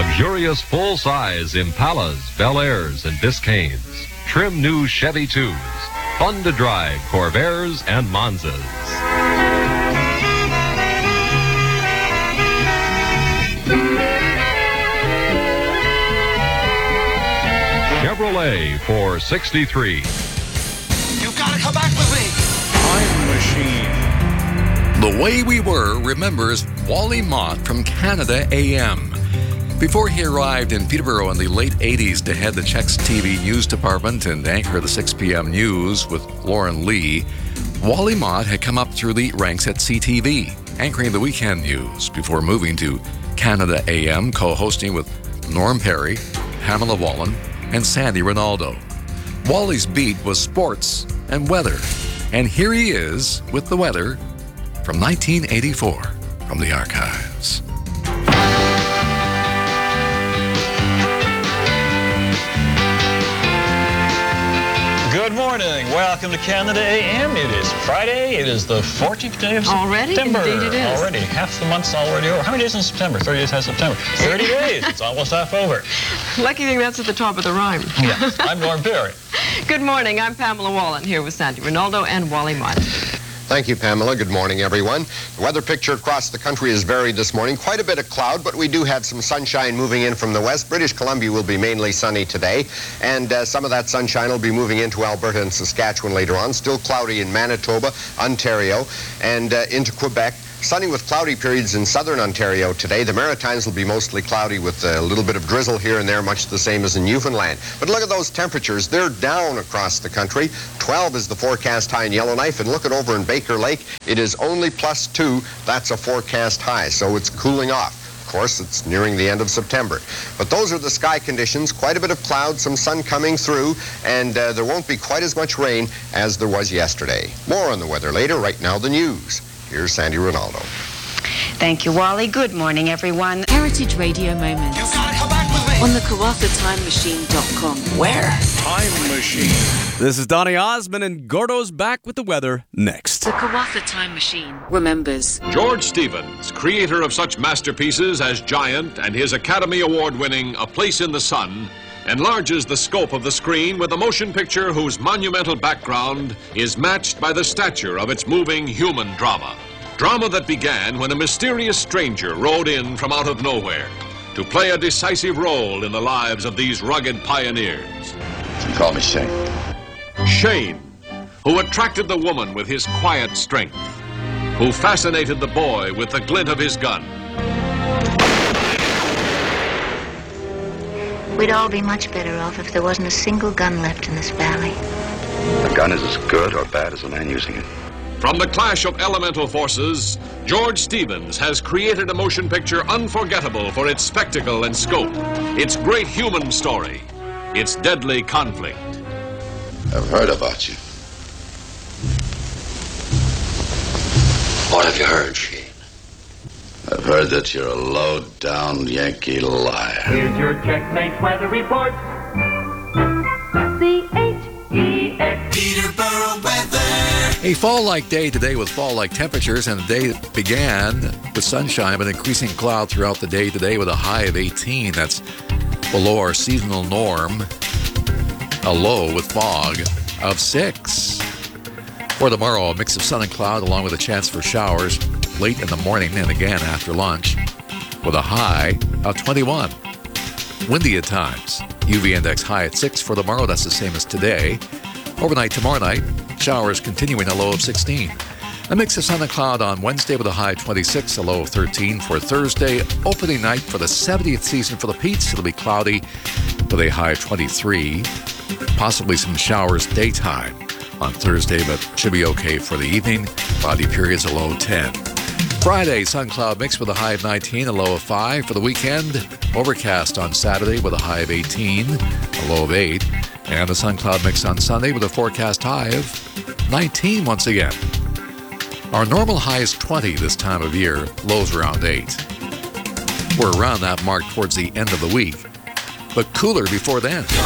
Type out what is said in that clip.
Luxurious full-size Impalas, Bel Airs, and Biscaynes. Trim new Chevy 2s. Fun to drive Corvairs and Monzas. Chevrolet 463. You've got to come back with me. Time Machine. The Way We Were remembers Wally Mott from Canada AM. Before he arrived in Peterborough in the late 80s to head the Checks TV news department and anchor the 6 p.m. news with Lauren Lee, Wally Mott had come up through the ranks at CTV, anchoring the weekend news before moving to Canada AM, co-hosting with Norm Perry, Pamela Wallen, and Sandy Ronaldo. Wally's beat was sports and weather, and here he is with the weather from 1984 from the archives. Good morning. Welcome to Canada AM. It is Friday. It is the 14th day of Already? September. Indeed it is. Already. Half the month's already over. How many days in September? 30 days has September. 30 days. It's almost half over. Lucky thing that's at the top of the rhyme. Yes. I'm Norm Perry. Good morning. I'm Pamela Wallen here with Sandy Ronaldo and Wally Mott. Thank you, Pamela. Good morning, everyone. The weather picture across the country is varied this morning. Quite a bit of cloud, but we do have some sunshine moving in from the west. British Columbia will be mainly sunny today, and some of that sunshine will be moving into Alberta and Saskatchewan later on. Still cloudy in Manitoba, Ontario, and into Quebec. Sunny with cloudy periods in southern Ontario today. The Maritimes will be mostly cloudy with a little bit of drizzle here and there, much the same as in Newfoundland. But look at those temperatures. They're down across the country. 12 is the forecast high in Yellowknife, and look at over in Baker Lake. It is only +2. That's a forecast high, so it's cooling off. Of course, it's nearing the end of September. But those are the sky conditions. Quite a bit of cloud, some sun coming through, and there won't be quite as much rain as there was yesterday. More on the weather later. Right now, the news. Here's Sandy Ronaldo. Thank you, Wally. Good morning, everyone. Heritage Radio Moments. You've got to come back with me. On the KawathaTimeMachine.com. Where? Time Machine. This is Donny Osmond, and Gordo's back with the weather next. The Kawatha Time Machine remembers. George Stevens, creator of such masterpieces as Giant and his Academy Award-winning A Place in the Sun, enlarges the scope of the screen with a motion picture whose monumental background is matched by the stature of its moving human drama. Drama that began when a mysterious stranger rode in from out of nowhere to play a decisive role in the lives of these rugged pioneers. You call me Shane. Shane, who attracted the woman with his quiet strength, who fascinated the boy with the glint of his gun. We'd all be much better off if there wasn't a single gun left in this valley. A gun is as good or bad as the man using it. From the clash of elemental forces, George Stevens has created a motion picture unforgettable for its spectacle and scope, its great human story, its deadly conflict. I've heard about you. What have you heard, Shane? I've heard that you're a low-down Yankee liar. Here's your Checkmate weather report. C-H-E-X. Peterborough weather. A fall-like day today with fall-like temperatures, and the day began with sunshine but increasing cloud throughout the day today with a high of 18. That's below our seasonal norm. A low with fog of 6. For tomorrow, a mix of sun and cloud along with a chance for showers late in the morning and again after lunch with a high of 21. Windy at times. UV index high at 6 for tomorrow. That's the same as today. Overnight tomorrow night, showers continuing, a low of 16. A mix of sun and cloud on Wednesday with a high of 26, a low of 13 for Thursday. Opening night for the 70th season for the Peets. It'll be cloudy with a high of 23. Possibly some showers daytime on Thursday, but should be okay for the evening. Cloudy periods, a low of 10. Friday, sun cloud mix with a high of 19, a low of 5. For the weekend, overcast on Saturday with a high of 18, a low of 8. And a sun cloud mix on Sunday with a forecast high of 19 once again. Our normal high is 20 this time of year, lows around 8. We're around that mark towards the end of the week, but cooler before then.